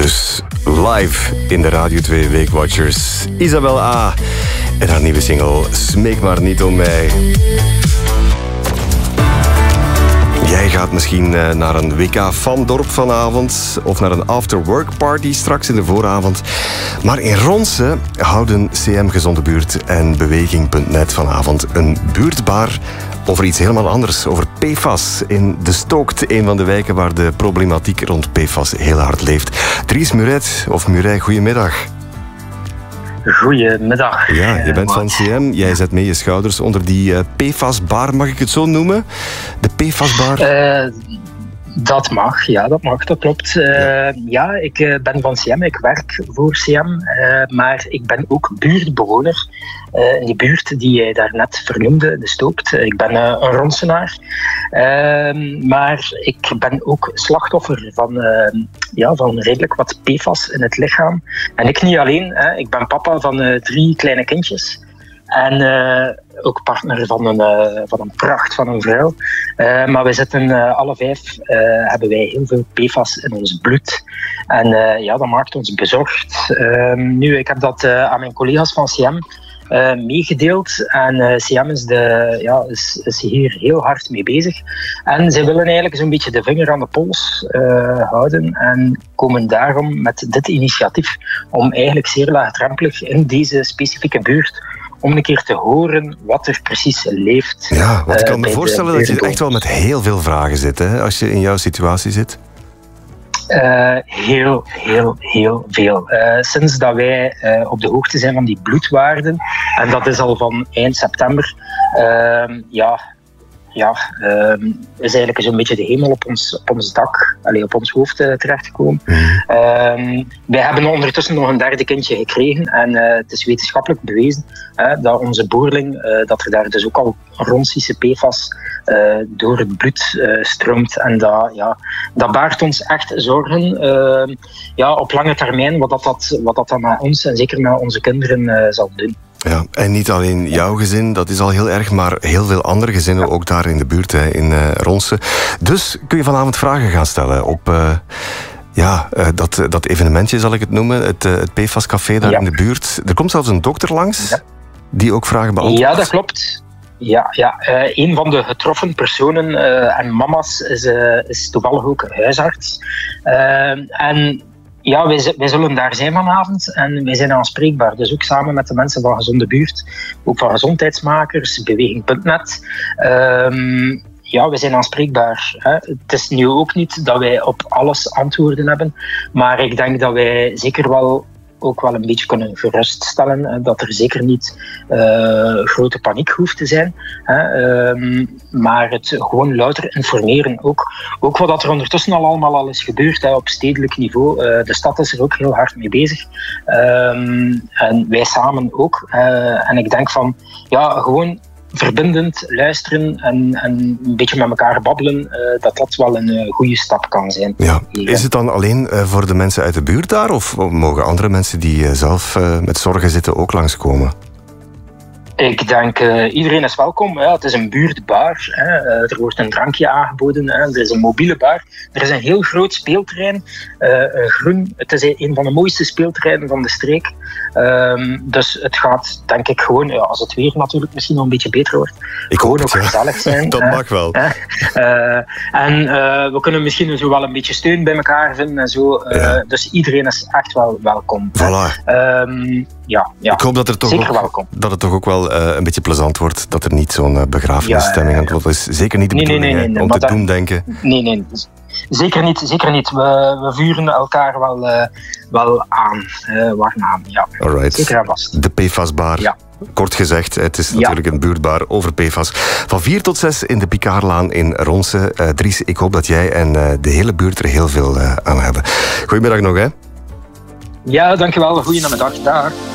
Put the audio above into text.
Dus live in de Radio 2 Weekwatchers. Isabel A. en haar nieuwe single Smeek maar niet om mij. Jij gaat misschien naar een WK-fandorp vanavond of naar een after-work-party straks in de vooravond. Maar in Ronse houden CM Gezonde Buurt en Beweging.net vanavond een buurtbar over iets helemaal anders, over PFAS in De Stookt, een van de wijken waar de problematiek rond PFAS heel hard leeft. Dries Muret, of Muret, goedemiddag. Goedemiddag. Ja, je bent van CM, jij zet mee je schouders onder die PFAS-bar, mag ik het zo noemen? De PFAS-bar? Dat mag, dat klopt. Ja, ik ben van CM, ik werk voor CM, maar ik ben ook buurtbewoner in die buurt die jij daarnet vernoemde, De Stookt. Ik ben een Ronsenaar, maar ik ben ook slachtoffer van redelijk wat PFAS in het lichaam. En ik niet alleen, ik ben papa van 3 kleine kindjes. En ook partner van een pracht van een vrouw. Maar we zitten alle 5, hebben wij heel veel PFAS in ons bloed. En dat maakt ons bezorgd. Nu, ik heb dat aan mijn collega's van CM meegedeeld. En CM is hier heel hard mee bezig. En zij willen eigenlijk zo'n beetje de vinger aan de pols houden. En komen daarom met dit initiatief om eigenlijk zeer laagdrempelig in deze specifieke buurt om een keer te horen wat er precies leeft. Ja, want ik kan me voorstellen dat je echt wel met heel veel vragen zit, hè, als je in jouw situatie zit. Heel veel. Sinds dat wij op de hoogte zijn van die bloedwaarden, en dat is al van eind september, is eigenlijk zo'n beetje de hemel op ons dak, op ons hoofd terechtgekomen. Wij hebben ondertussen nog een 3e kindje gekregen en het is wetenschappelijk bewezen dat onze boerling, dat er daar dus ook al Ronsische PFAS door het bloed stroomt. En dat baart ons echt zorgen op lange termijn wat dat dan met ons en zeker met onze kinderen zal doen. Ja, en niet alleen jouw gezin, dat is al heel erg, maar heel veel andere gezinnen, ook daar in de buurt, in Ronse. Dus kun je vanavond vragen gaan stellen op dat evenementje, zal ik het noemen, het PFAS-café daar in de buurt. Er komt zelfs een dokter langs, die ook vragen beantwoordt. Ja, dat klopt. Ja. Een van de getroffen personen en mama's is toevallig ook huisarts. En ja, wij zullen daar zijn vanavond en wij zijn aanspreekbaar. Dus ook samen met de mensen van Gezonde Buurt, ook van gezondheidsmakers, Beweging.net. Wij zijn aanspreekbaar. Hè. Het is nu ook niet dat wij op alles antwoorden hebben, maar ik denk dat wij zeker wel ook wel een beetje kunnen geruststellen dat er zeker niet grote paniek hoeft te zijn. Maar het gewoon louter informeren. Ook wat er ondertussen allemaal is gebeurd op stedelijk niveau. De stad is er ook heel hard mee bezig. En wij samen ook. En ik denk van, gewoon verbindend luisteren en een beetje met elkaar babbelen, dat wel een goede stap kan zijn. Ja. Is het dan alleen voor de mensen uit de buurt daar, of mogen andere mensen die zelf met zorgen zitten ook langskomen? Ik denk, iedereen is welkom. Het is een buurtbar. Er wordt een drankje aangeboden. Er is een mobiele bar. Er is een heel groot speelterrein. Groen. Het is een van de mooiste speelterreinen van de streek. Dus het gaat, denk ik, gewoon, als het weer natuurlijk misschien nog een beetje beter wordt, gewoon ook gezellig zijn. Dat mag wel. En we kunnen misschien zo wel een beetje steun bij elkaar vinden en zo. Dus iedereen is echt wel welkom. Voilà. Ik hoop dat het toch ook wel een beetje plezant wordt, dat er niet zo'n begrafenisstemming aan komt. Dat is zeker niet de bedoeling om te doen denken. Nee. Zeker niet. We vuren elkaar wel aan. Warm aan, ja. Alright. Zeker en vast. De PFAS-bar. Ja. Kort gezegd, het is natuurlijk een buurtbar over PFAS. Van 4 tot 6 in de Picardlaan in Ronse. Dries, ik hoop dat jij en de hele buurt er heel veel aan hebben. Goedemiddag nog, hè? Ja, dankjewel. Goedemiddag. Dag.